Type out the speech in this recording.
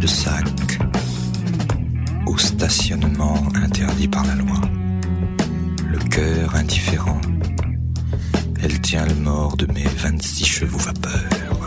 sac, au stationnement interdit par la loi. Le cœur indifférent, elle tient le mort de mes 26 chevaux vapeur.